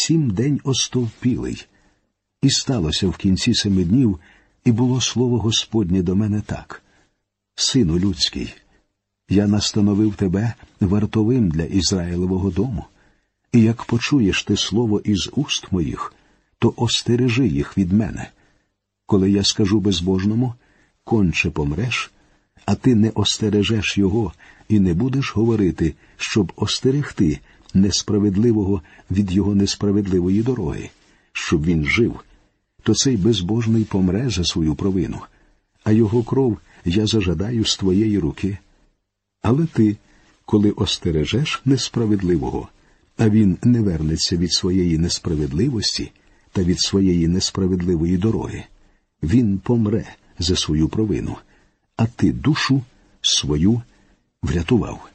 7 день остовпілий. І сталося в кінці 7 днів, і було слово Господнє до мене так: Сину людський, я настановив тебе вартовим для Ізраїлевого дому, і як почуєш ти слово із уст моїх, то остережи їх від мене. Коли я скажу безбожному: конче помреш, а ти не остережеш його і не будеш говорити, щоб остерегти несправедливого від його несправедливої дороги, щоб він жив, то цей безбожний помре за свою провину, а його кров я зажадаю з твоєї руки. Але ти, коли остережеш несправедливого, а він не вернеться від своєї несправедливості та від своєї несправедливої дороги, він помре за свою провину, а ти душу свою врятував.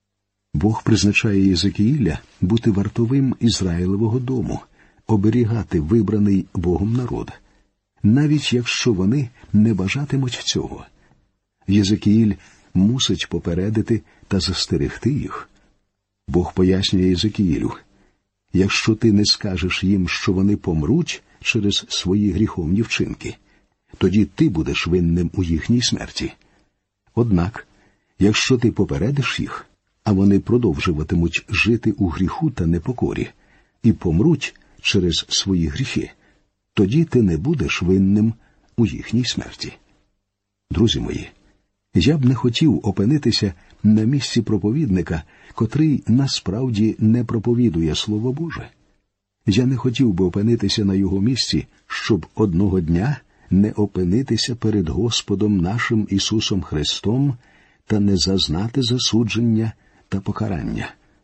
Бог призначає Єзекіїля бути вартовим Ізраїлевого дому, оберігати вибраний Богом народ, навіть якщо вони не бажатимуть цього. Єзекіїль мусить попередити та застерегти їх. Бог пояснює Єзекіїлю: якщо ти не скажеш їм, що вони помруть через свої гріховні вчинки, тоді ти будеш винним у їхній смерті. Однак, якщо ти попередиш їх, а вони продовжуватимуть жити у гріху та непокорі і помруть через свої гріхи, тоді ти не будеш винним у їхній смерті. Друзі мої, я б не хотів опинитися на місці проповідника, котрий насправді не проповідує Слово Боже. Я не хотів би опинитися на його місці, щоб одного дня не опинитися перед Господом нашим Ісусом Христом та не зазнати засудження та покарання.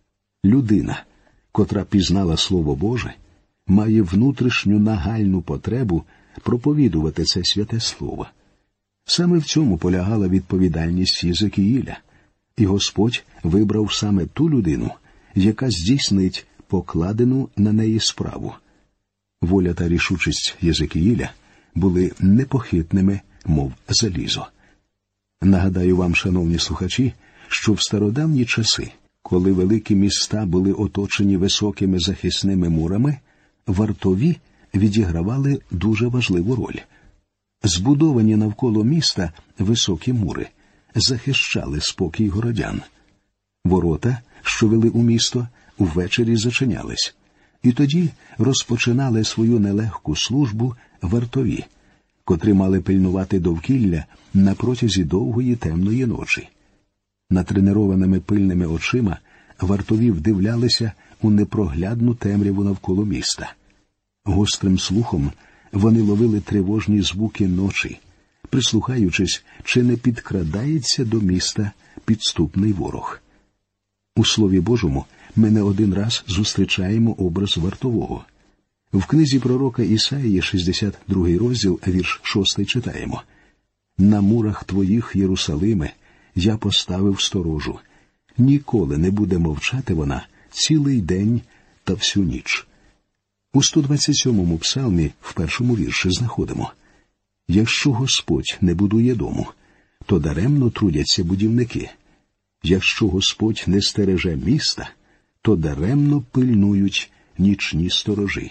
Людина, котра пізнала Слово Боже, має внутрішню нагальну потребу проповідувати це святе Слово. Саме в цьому полягала відповідальність Єзекіїля, і Господь вибрав саме ту людину, яка здійснить покладену на неї справу. Воля та рішучість Єзекіїля були непохитними, мов залізо. Нагадаю вам, шановні слухачі, що в стародавні часи, коли великі міста були оточені високими захисними мурами, вартові відігравали дуже важливу роль. Збудовані навколо міста високі мури захищали спокій городян. Ворота, що вели у місто, ввечері зачинялись, і тоді розпочинали свою нелегку службу вартові, котрі мали пильнувати довкілля на протязі довгої темної ночі. Натренованими пильними очима вартові вдивлялися у непроглядну темряву навколо міста. Гострим слухом вони ловили тривожні звуки ночі, прислухаючись, чи не підкрадається до міста підступний ворог. У Слові Божому ми не один раз зустрічаємо образ вартового. В книзі пророка Ісаїї, 62 розділ, вірш 6 читаємо: «На мурах твоїх, Єрусалиме, я поставив сторожу. Ніколи не буде мовчати вона цілий день та всю ніч». У 127-му псалмі в 1-му вірші знаходимо: «Якщо Господь не будує дому, то даремно трудяться будівники. Якщо Господь не стереже міста, то даремно пильнують нічні сторожі».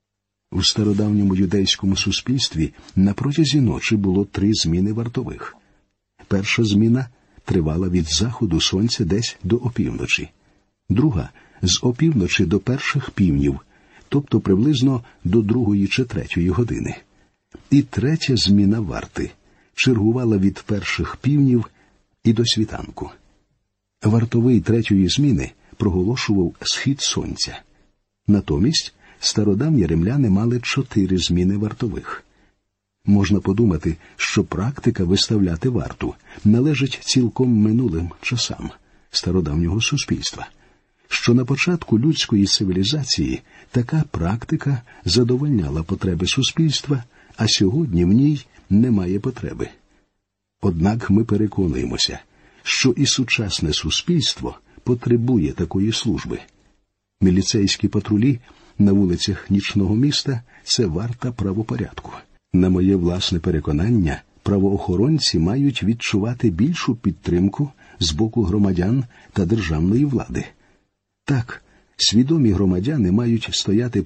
У стародавньому юдейському суспільстві на протязі ночі було 3 зміни вартових. Перша зміна тривала від заходу сонця десь до опівночі. Друга – з опівночі до перших півнів, тобто приблизно до 2 чи 3 години. І третя зміна варти чергувала від перших півнів і до світанку. Вартовий 3-ї зміни проголошував схід сонця. Натомість стародавні римляни мали 4 зміни вартових. Можна подумати, що практика виставляти варту належить цілком минулим часам стародавнього суспільства, що на початку людської цивілізації така практика задовольняла потреби суспільства, а сьогодні в ній немає потреби. Однак ми переконуємося, що і сучасне суспільство потребує такої служби. Міліцейські патрулі на вулицях нічного міста – це варта правопорядку. На моє власне переконання, правоохоронці мають відчувати більшу підтримку з боку громадян та державної влади. Так, свідомі громадяни мають стояти